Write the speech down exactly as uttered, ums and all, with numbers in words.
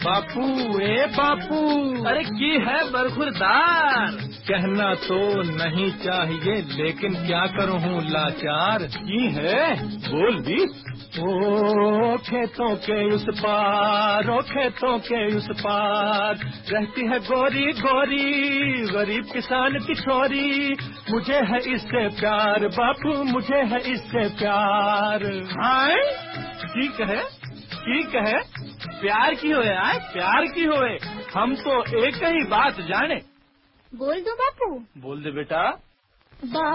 बापू ए बापू। अरे की है बरखुरदार। कहना तो नहीं चाहिए लेकिन क्या करूँ हूँ लाचार। की है बोल भी। ओ खेतों के उस पार, ओ खेतों के उस पार रहती है गोरी गोरी गरीब किसान की छोरी। मुझे है इससे प्यार बापू, मुझे है इससे प्यार। हाय ठीक है ठीक है, प्यार की होए आए प्यार की होए। हम तो एक ही बात जाने। बोल दो बापू। बोल दे बेटा।